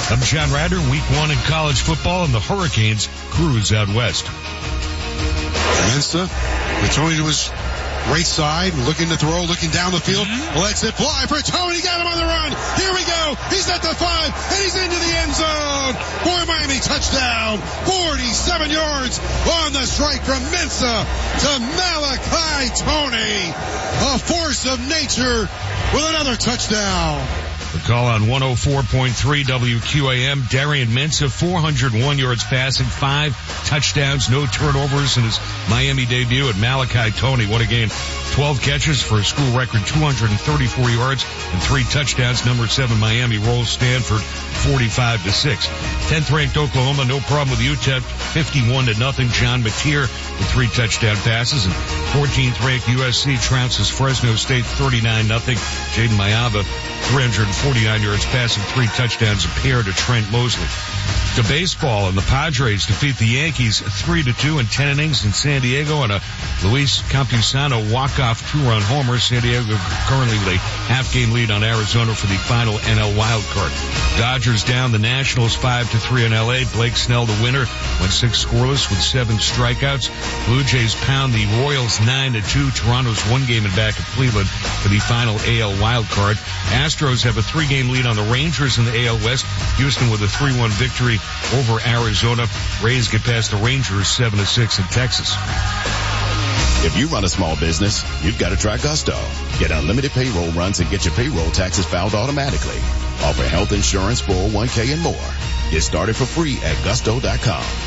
I'm John Ryder. Week 1 in college football, and the Hurricanes cruise out west. Mensa, Tony to his right side, looking to throw, looking down the field. Lets it fly for Tony. Got him on the run. Here we go. He's at the 5, and he's into the end zone. For Miami, touchdown. 47 yards on the strike from Mensa to Malachi Tony. A force of nature with another touchdown. The call on 104.3 WQAM. Darian Mensah, 401 yards passing, 5 touchdowns, no turnovers in his Miami debut. And Malachi Tony, what a game. 12 catches for a school record, 234 yards and 3 touchdowns. Number 7 Miami rolls Stanford 45-6. 10th ranked Oklahoma, no problem with UTEP, 51-0. John Mateer with 3 touchdown passes. And 14th ranked USC trounces Fresno State 39-0. Jaden Mayava, 349 yards passing, 3 touchdowns, a pair to Trent Mosley. To baseball, and the Padres defeat the Yankees 3-2 in 10 innings in San Diego on a Luis Campusano walk-off 2-run homer. San Diego currently with a half-game lead on Arizona for the final NL wildcard. Dodgers down the Nationals 5-3 in L.A. Blake Snell, the winner, went 6 scoreless with 7 strikeouts. Blue Jays pound the Royals 9-2. Toronto's 1 game in back of Cleveland for the final AL wildcard. Astros have a 3-game lead on the Rangers in the AL West. Houston with a 3-1 victory over Arizona. Rays get past the Rangers 7-6 in Texas. If you run a small business, you've got to try Gusto. Get unlimited payroll runs and get your payroll taxes filed automatically. Offer health insurance, 401k, and more. Get started for free at gusto.com.